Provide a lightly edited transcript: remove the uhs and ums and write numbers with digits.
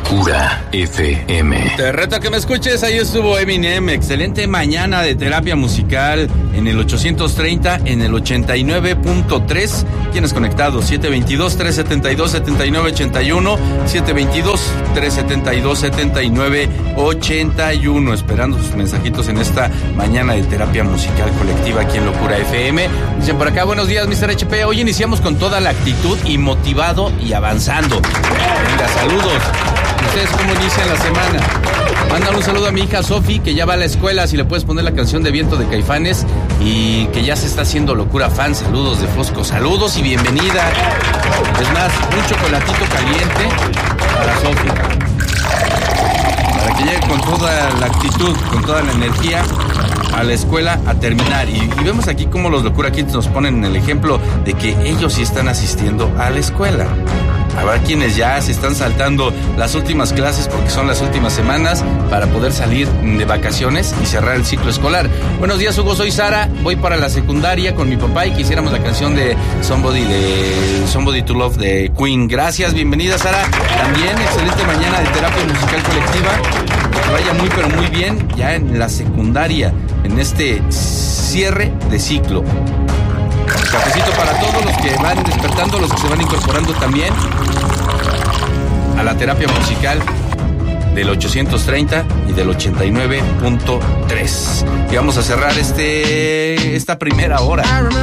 Locura FM. Te reto a que me escuches, ahí estuvo Eminem. Excelente mañana de terapia musical en el 830, en el 89.3. Tienes conectado 722-372-7981, 722-372-7981. Esperando sus mensajitos en esta mañana de terapia musical colectiva aquí en Locura FM. Dicen por acá, buenos días, Mr. HP. Hoy iniciamos con toda la actitud y motivado y avanzando. Venga, saludos. ¿Ustedes cómo inician la semana? Mándale un saludo a mi hija Sofi, que ya va a la escuela. Si le puedes poner la canción de Viento de Caifanes, y que ya se está haciendo Locura Fan. Saludos de Fosco, saludos y bienvenida. Es más, un chocolatito caliente para Sofi, para que llegue con toda la actitud, con toda la energía a la escuela a terminar. Y vemos aquí cómo los Locura Kids nos ponen el ejemplo de que ellos sí están asistiendo a la escuela. Habrá quienes ya se están saltando las últimas clases porque son las últimas semanas para poder salir de vacaciones y cerrar el ciclo escolar. Buenos días, Hugo, soy Sara, voy para la secundaria con mi papá y quisiéramos la canción de Somebody to Love de Queen. Gracias, bienvenida, Sara. También excelente mañana de terapia musical colectiva. Que vaya muy pero muy bien ya en la secundaria, en este cierre de ciclo. Cafecito para todos los que van despertando, los que se van incorporando también a la terapia musical del 830 y del 89.3. Y vamos a cerrar esta primera hora